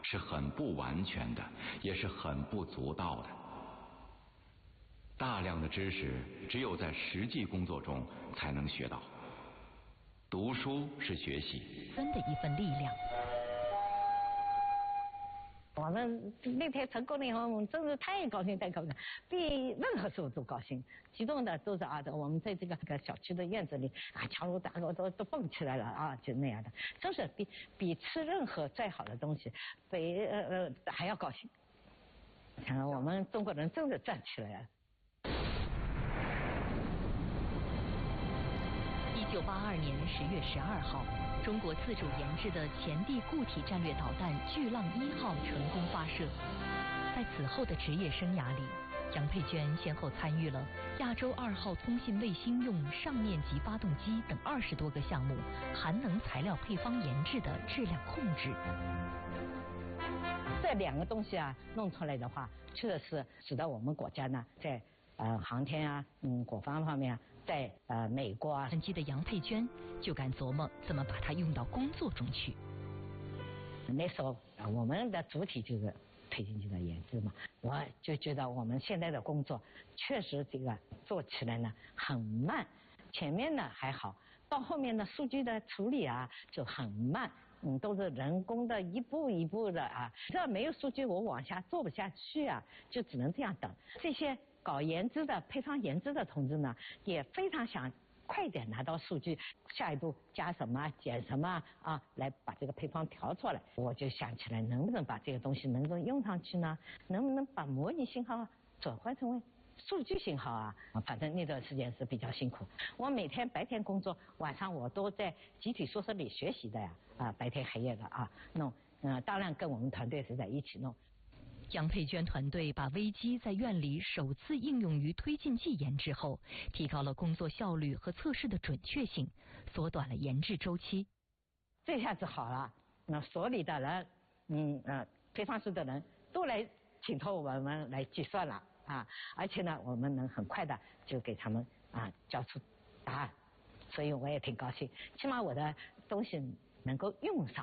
是很不完全的，也是很不足道的。大量的知识只有在实际工作中才能学到。读书是学习真的一份力量。 我们那天成功了以后，我们真是太高兴，太高兴，比任何时候都高兴。激动的都是我们在这个小区的院子里强如大罗都蹦起来了就那样的，真是比吃任何再好的东西还要高兴。我们中国人真的站起来了。 1982年10月12号，中国自主研制的前地固体战略导弹巨浪1号成功发射。在此后的职业生涯里，杨佩娟先后参与了亚洲2号通信卫星用上面级发动机等20多个项目含能材料配方研制的质量控制。 这2个东西弄出来的话，确实是使得我们国家呢在航天国防方面在美国战机的杨佩娟就敢琢磨怎么把它用到工作中去。 那时候我们的主体就是推进器的研制嘛，我就觉得我们现在的工作确实这个做起来呢很慢，前面呢还好，到后面的数据的处理就很慢，都是人工的一步一步的这没有数据我往下做不下去就只能这样等。这些搞研制的配方研制的同志呢，也非常想快点拿到数据，下一步加什么减什么来把这个配方调出来。我就想起来，能不能把这个东西能够用上去呢？能不能把模拟信号转换成为数据信号反正那段时间是比较辛苦。我每天白天工作，晚上我都在集体宿舍里学习的白天黑夜的弄。当然跟我们团队是在一起弄。 杨佩娟团队把微机在院里首次应用于推进器研制后，提高了工作效率和测试的准确性，缩短了研制周期。 这下子好了，那所里的人配方室的人都来请托我们来计算了而且呢我们能很快的就给他们交出答案，所以我也挺高兴，起码我的东西能够用上。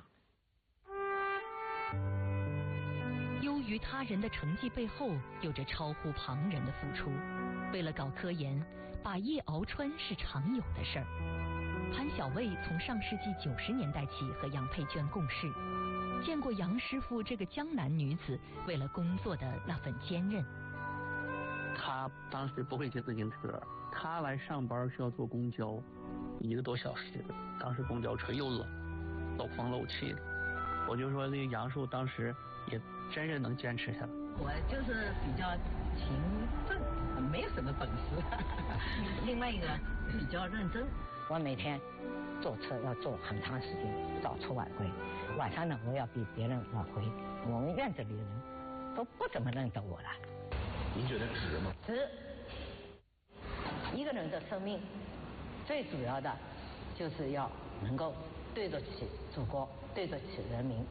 优于他人的成绩背后有着超乎旁人的付出。为了搞科研，把夜熬穿是常有的事儿。潘晓蔚从上世纪90年代起和杨佩娟共事，见过杨师傅这个江南女子为了工作的那份坚韧。 她当时不会骑自行车，她来上班需要坐公交1个多小时，当时公交车又冷，漏风漏气的。我就说这个杨师傅当时也真是能坚持下来。 我就是比较勤奋，没有什么本事。另外一个比较认真，我每天坐车要坐很长时间，早出晚归。晚上呢，我要比别人晚回。我们院子里的人都不怎么认得我了。 您觉得值吗？ 值。一个人的生命最主要的就是要能够对得起祖国，对得起人民。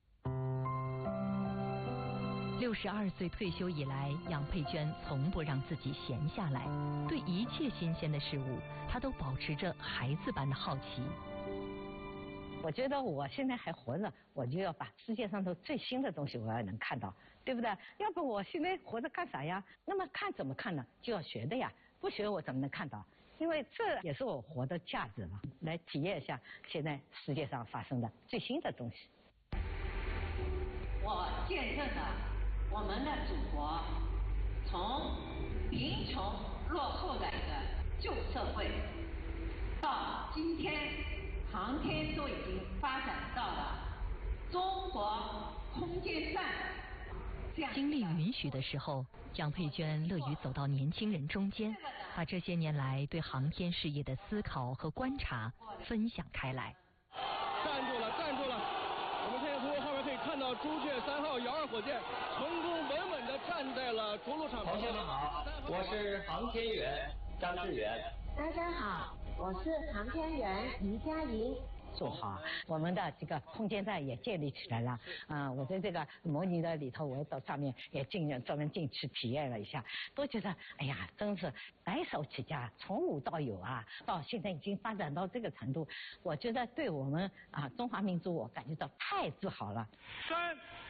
62岁退休以来，杨佩娟从不让自己闲下来，对一切新鲜的事物，她都保持着孩子般的好奇。 我觉得我现在还活着，我就要把世界上的最新的东西我要能看到，对不对？要不我现在活着干啥呀？那么看怎么看呢？就要学的呀，不学我怎么能看到？因为这也是我活的价值嘛，来体验一下现在世界上发生的最新的东西。我见证了我们的祖国从贫穷落后的一个旧社会，到今天航天都已经发展到了中国空间站。 精力允许的时候，杨佩娟乐于走到年轻人中间，把这些年来对航天事业的思考和观察分享开来。 站住了，站住了！我们现在从后面可以看到朱雀3号遥2火箭成功稳稳地站在了着陆场。 同学们好，我是航天员张志远。 大家好，我是航天员于佳莹。 做好，我们的这个空间站也建立起来了。我在这个模拟的里头，我到上面也专门进去体验了一下，都觉得哎呀，真是白手起家，从无到有到现在已经发展到这个程度，我觉得对我们中华民族，我感觉到太自豪了。 3、